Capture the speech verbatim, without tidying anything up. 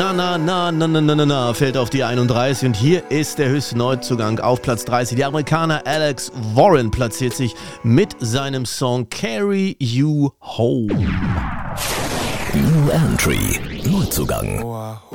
Na, na, na, na, na, na, na, na, fällt auf die einunddreißig und hier ist der höchste Neuzugang auf Platz dreißig. Der Amerikaner Alex Warren platziert sich mit seinem Song Carry You Home. New Entry, Neuzugang.